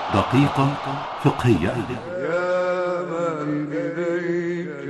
دقيقة فقهية. يا من إليك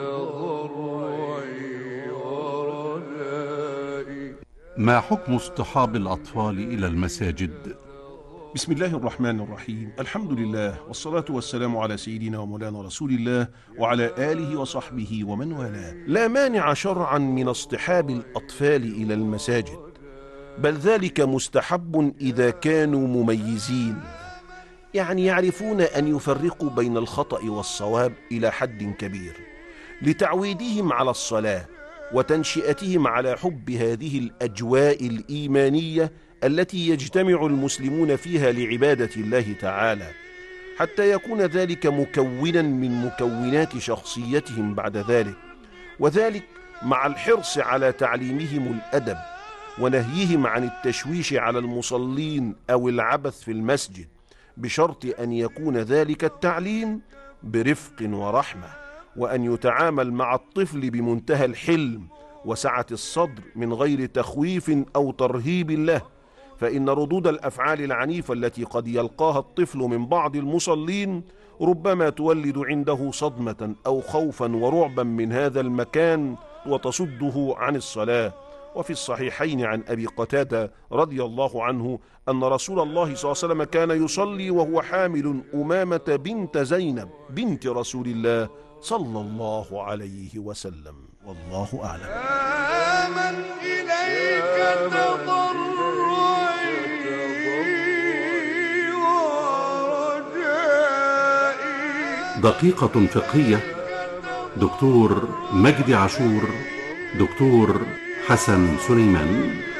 تضرعي ورجائي. ما حكم اصطحاب الأطفال إلى المساجد؟ بسم الله الرحمن الرحيم. الحمد لله والصلاة والسلام على سيدنا ومولانا رسول الله وعلى آله وصحبه ومن والاه. لا مانع شرعا من اصطحاب الأطفال إلى المساجد، بل ذلك مستحب إذا كانوا مميزين، يعني يعرفون أن يفرقوا بين الخطأ والصواب إلى حد كبير، لتعويدهم على الصلاة وتنشئتهم على حب هذه الأجواء الإيمانية التي يجتمع المسلمون فيها لعبادة الله تعالى، حتى يكون ذلك مكونا من مكونات شخصيتهم بعد ذلك، وذلك مع الحرص على تعليمهم الأدب ونهيهم عن التشويش على المصلين أو العبث في المسجد، بشرط أن يكون ذلك التعليم برفق ورحمة، وأن يتعامل مع الطفل بمنتهى الحلم وسعة الصدر من غير تخويف أو ترهيب له، فإن ردود الأفعال العنيفة التي قد يلقاها الطفل من بعض المصلين ربما تولد عنده صدمة أو خوفا ورعبا من هذا المكان وتصده عن الصلاة. وفي الصحيحين عن أبي قتادة رضي الله عنه أن رسول الله صلى الله عليه وسلم كان يصلي وهو حامل أمامة بنت زينب بنت رسول الله صلى الله عليه وسلم، والله أعلم. يا من إليك تضرعي ورجائي. دقيقة فقهية. دكتور مجدي عاشور، دكتور حسن سليمان.